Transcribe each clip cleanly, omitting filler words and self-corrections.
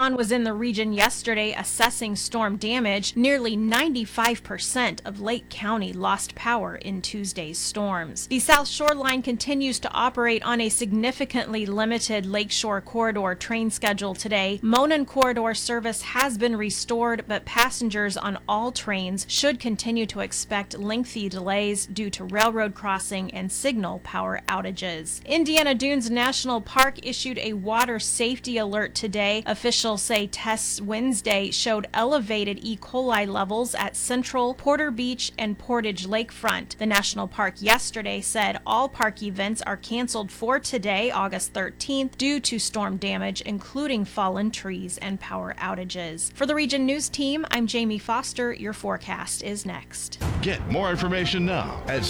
Amazon was in the region yesterday assessing storm damage. Nearly 95% of Lake County lost power in Tuesday's storms. The South Shoreline continues to operate on a significantly limited Lakeshore Corridor train schedule today. Monon Corridor service has been restored, but passengers on all trains should continue to expect lengthy delays due to railroad crossing and signal power outages. Indiana Dunes National Park issued a water safety alert today. Officials say tests Wednesday showed elevated E. coli levels at Central, Porter Beach, and Portage Lakefront. The national park yesterday said all park events are canceled for today, August 13th, due to storm damage, including fallen trees and power outages. For the Region News Team, I'm Jamie Foster. Your forecast is next. Get more information now at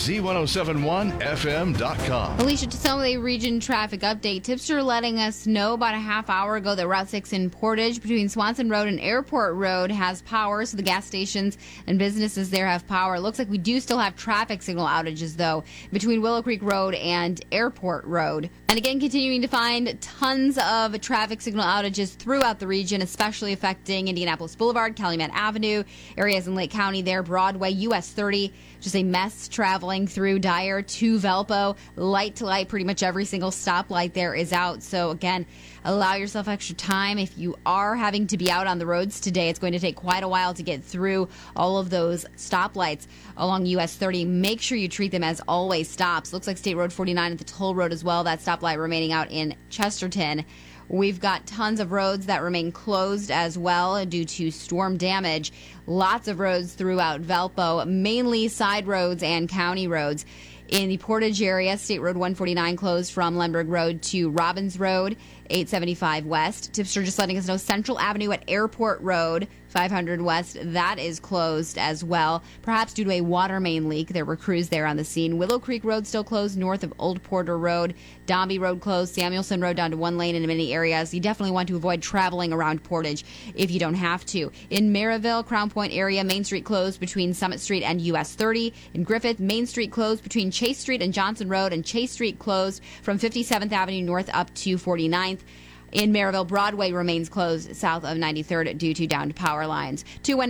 Z1071FM.com. Alicia Tassone with a region traffic update. Tipster letting us know about a half hour ago that Route 6 in Portage between Swanson Road and Airport Road has power, so the gas stations and businesses there have power. It looks like we do still have traffic signal outages, though, between Willow Creek Road and Airport Road. And again, continuing to find tons of traffic signal outages throughout the region, especially affecting Indianapolis Boulevard, Calumet Avenue, areas in Lake County there, Broadway, US 30, just a mess traveling through Dyer to Valpo. Light to light, pretty much every single stoplight there is out. So again, allow yourself extra time. If you are having to be out on the roads today, it's going to take quite a while to get through all of those stoplights along US 30. Make sure you treat them as always stops. Looks like State Road 49 at the toll road as well. That stoplight remaining out in Chesterton. We've got tons of roads that remain closed as well due to storm damage. Lots of roads throughout Valpo, mainly side roads and county roads. In the Portage area, State Road 149 closed from Lemberg Road to Robbins Road, 875 West. Tipster just letting us know Central Avenue at Airport Road, 500 West, that is closed as well, perhaps due to a water main leak. There were crews there on the scene. Willow Creek Road still closed north of Old Porter Road. Dombey Road closed. Samuelson Road down to one lane in many areas. You definitely want to avoid traveling around Portage if you don't have to. In Maryville, Crown Point area, Main Street closed between Summit Street and US 30. In Griffith, Main Street closed between Chase Street and Johnson Road, and Chase Street closed from 57th Avenue north up to 49th. In Maryville, Broadway remains closed south of 93rd due to downed power lines.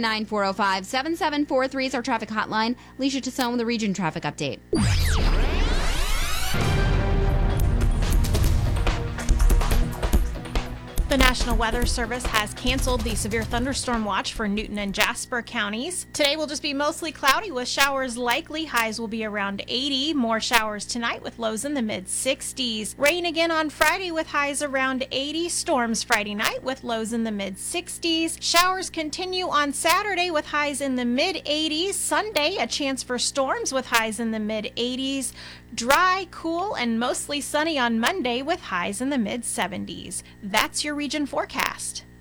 219-405-7743 is our traffic hotline. Alicia Tassone with the Region Traffic Update. The National Weather Service has canceled the severe thunderstorm watch for Newton and Jasper counties. Today will just be mostly cloudy with showers likely. Highs will be around 80. More showers tonight with lows in the mid-60s. Rain again on Friday with highs around 80. Storms Friday night with lows in the mid-60s. Showers continue on Saturday with highs in the mid-80s. Sunday, a chance for storms with highs in the mid-80s. Dry, cool, and mostly sunny on Monday with highs in the mid-70s. That's your region forecast.